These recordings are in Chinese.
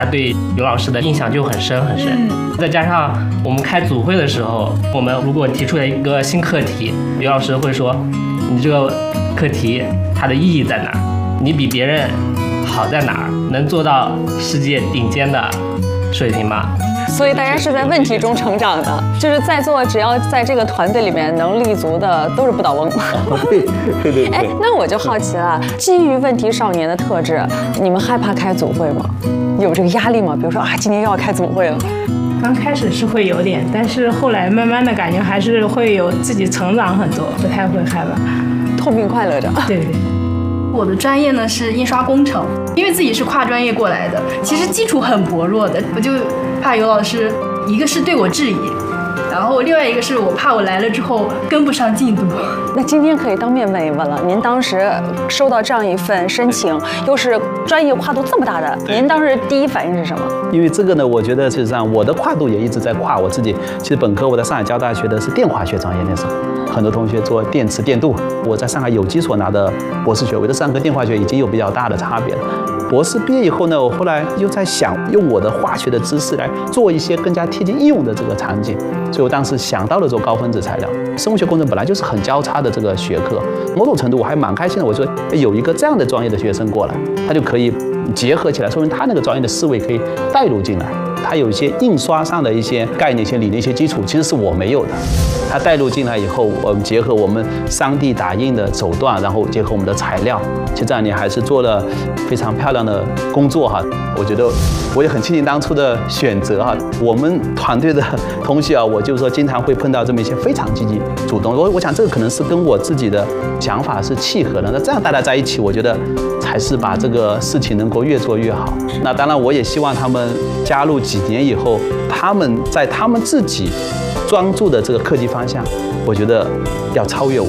他对刘老师的印象就很深很深。再加上我们开组会的时候，我们如果提出了一个新课题，刘老师会说，你这个课题它的意义在哪儿？你比别人好在哪儿？能做到世界顶尖的水平吗？ 所以大家是在问题中成长的，就是在座只要在这个团队里面能立足的都是不倒翁。 对。 哎，那我就好奇了，基于问题少年的特质，你们害怕开组会吗？有这个压力吗？比如说啊，今天又要开组会了。 刚开始是会有点，但是后来慢慢的感觉还是会有自己成长很多，不太会害怕， 痛并快乐着。 对。 我的专业呢是印刷工程，因为自己是跨专业过来的，其实基础很薄弱的，我就怕尤老师，一个是对我质疑，然后另外一个是我怕我来了之后跟不上进度。 那今天可以当面问一问了，您当时收到这样一份申请，又是专业跨度这么大的，您当时第一反应是什么？ 因为这个呢，我觉得事实上我的跨度也一直在跨我自己。其实本科我在上海交大学的是电化学专业，那时候很多同学做电池电镀，我在上海有机所拿的博士学位，这上跟电化学已经有比较大的差别了。博士毕业以后呢，我后来又在想用我的化学的知识来做一些更加贴近应用的这个场景，所以我当时想到了做高分子材料。生物学工程本来就是很交叉的这个学科，某种程度我还蛮开心的。我说有一个这样的专业的学生过来，他就可以结合起来，说明他那个专业的思维可以带入进来。他有一些印刷上的一些概念、一些理念、一些基础，其实是我没有的。他带入进来以后，我们结合我们3D 打印的手段，然后结合我们的材料，其实这2年还是做了非常漂亮的工作哈。我觉得我也很庆幸当初的选择哈。我们团队的同学啊，我就是说经常会碰到这么一些非常积极主动。我想这个可能是跟我自己的想法是契合的。那这样大家在一起，我觉得才是把这个事情能够越做越好。那当然，我也希望他们加入几年以后，他们在他们自己专注的这个科技方向，我觉得要超越我。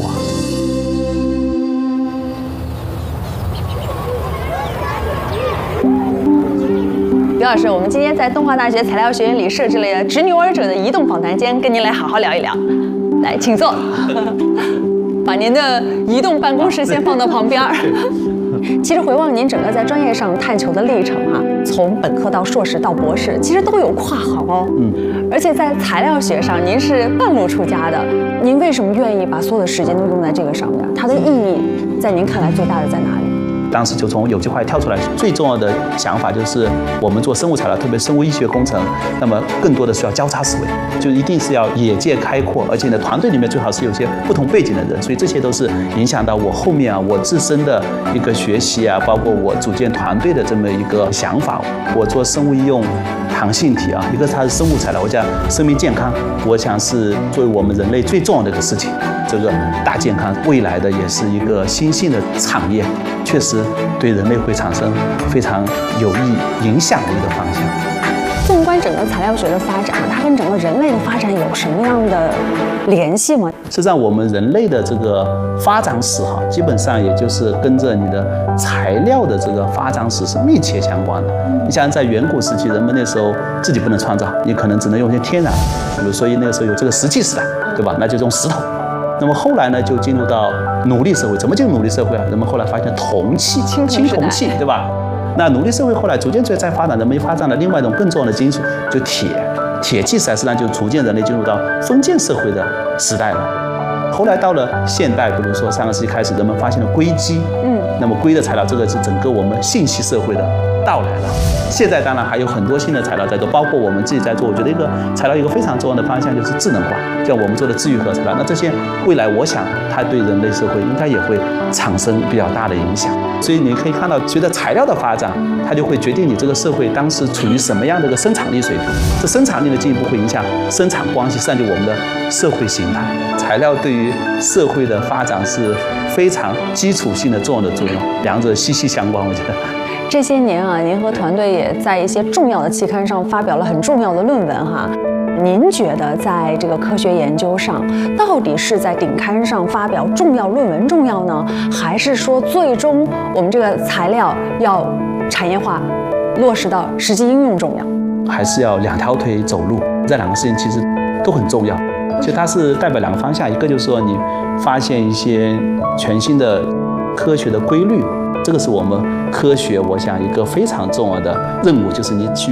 刘老师，我们今天在东华大学材料学院里设置了执牛耳者的移动访谈间，跟您来好好聊一聊。来，请坐。把您的移动办公室先放到旁边。其实回望您整个在专业上探求的历程啊，从本科到硕士到博士，其实都有跨行哦。而且在材料学上，您是半路出家的。您为什么愿意把所有的时间都用在这个上面？它的意义在您看来最大的在哪里？ 当时就从有机化跳出来，最重要的想法就是我们做生物材料，特别生物医学工程，那么更多的是要交叉思维，就一定是要眼界开阔，而且呢，团队里面最好是有些不同背景的人，所以这些都是影响到我后面啊，我自身的一个学习啊，包括我组建团队的这么一个想法。我做生物医用糖性体啊，一个它是生物材料，我讲生命健康，我想是作为我们人类最重要的一个事情。这个大健康未来的也是一个新兴的产业，确实对人类会产生非常有益影响的一个方向。 纵观整个材料学的发展，它跟整个人类的发展有什么样的联系吗？ 实际上，我们人类的这个发展史哈，基本上也就是跟着你的材料的这个发展史是密切相关的。你想在远古时期，人们那时候自己不能创造，你可能只能用一些天然，比如所以那个时候有这个石器时代，对吧？那就用石头。那么后来呢，就进入到奴隶社会。怎么进入奴隶社会啊？人们后来发现铜器、青铜器，对吧？那奴隶社会后来逐渐在发展，人们又发展了另外一种更重要的金属，就铁。铁器时代实际上就逐渐人类进入到封建社会的时代了。后来到了现代，比如说上个世纪开始，人们发现了硅基，那么硅的材料，这个是整个我们信息社会的到来了。现在当然还有很多新的材料在做，包括我们自己在做。我觉得一个材料一个非常重要的方向就是智能化，像我们做的智愈合材料，那这些未来我想它对人类社会应该也会产生比较大的影响。所以你可以看到，随着材料的发展，它就会决定你这个社会当时处于什么样的一个生产力水平。这生产力呢，进一步会影响生产关系，甚至我们的社会形态。材料对于社会的发展是非常基础性的重要的作用，两者息息相关。我觉得这些年啊，您和团队也在一些重要的期刊上发表了很重要的论文哈。您觉得在这个科学研究上，到底是在顶刊上发表重要论文重要呢，还是说最终我们这个材料要产业化，落实到实际应用重要？ 还是要两条腿走路，这两个事情其实都很重要。其实它是代表两个方向，一个就是说你发现一些全新的科学的规律， 这个是我们科学，我想一个非常重要的任务，就是你去